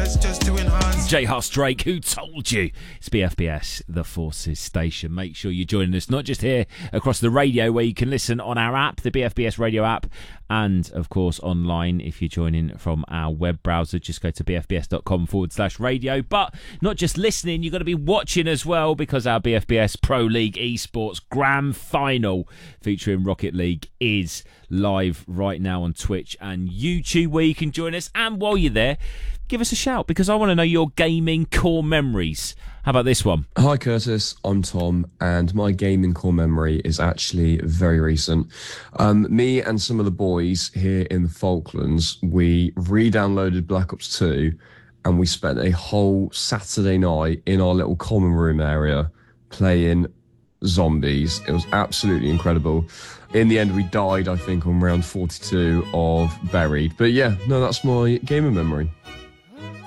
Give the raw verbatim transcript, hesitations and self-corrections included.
words just to enhance. J. Huss Drake, who told you? It's B F B S, the Forces station. Make sure you're joining us, not just here across the radio, where you can listen on our app, the B F B S radio app, and of course online if you're joining from our web browser. Just go to bfbs.com forward slash radio. But not just listening, you've got to be watching as well, because our B F B S Pro League Esports Grand Final featuring Rocket League is live right now on Twitch and YouTube, where you can join us. And while you're there, give us a shout, because I want to know your gaming core memories. How about this one? Hi Curtis, I'm Tom, and my gaming core memory is actually very recent. Um, me and some of the boys here in the Falklands, we re-downloaded Black Ops two, and we spent a whole Saturday night in our little common room area playing zombies. It was absolutely incredible. In the end, we died, I think, on round forty-two of Buried. But yeah, no, that's my gaming memory.